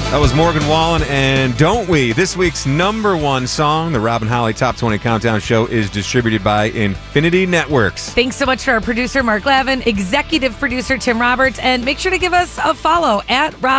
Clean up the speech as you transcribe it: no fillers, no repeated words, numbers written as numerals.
That was Morgan Wallen and Don't We. This week's number one song, the Robin Holly Top 20 Countdown Show, is distributed by Infinity Networks. Thanks so much to our producer, Mark Lavin, executive producer, Tim Roberts, and make sure to give us a follow at Rob